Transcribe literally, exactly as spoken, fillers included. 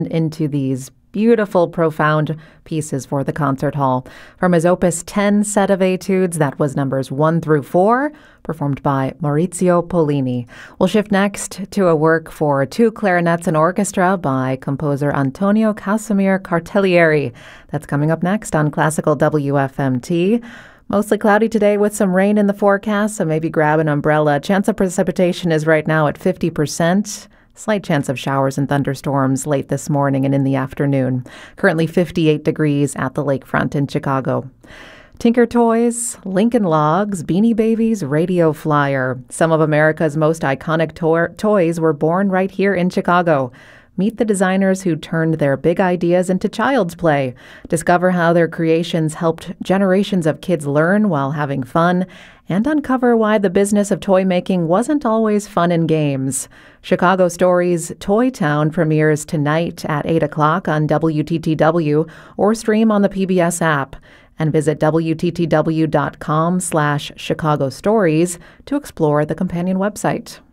into these beautiful, profound pieces for the concert hall. From his Opus ten set of etudes, that was numbers one through four, performed by Maurizio Pollini. We'll shift next to a work for two clarinets and orchestra by composer Antonio Casimir Cartellieri. That's coming up next on Classical W F M T. Mostly cloudy today with some rain in the forecast, so maybe grab an umbrella. Chance of precipitation is right now at fifty percent. Slight chance of showers and thunderstorms late this morning and in the afternoon. Currently fifty-eight degrees at the lakefront in Chicago. Tinker Toys, Lincoln Logs, Beanie Babies, Radio Flyer. Some of America's most iconic to- toys were born right here in Chicago. Meet the designers who turned their big ideas into child's play. Discover how their creations helped generations of kids learn while having fun, and uncover why the business of toy making wasn't always fun and games. Chicago Stories Toy Town premieres tonight at eight o'clock on W T T W or stream on the P B S app. And visit W T T W dot com slash Chicago Stories to explore the companion website.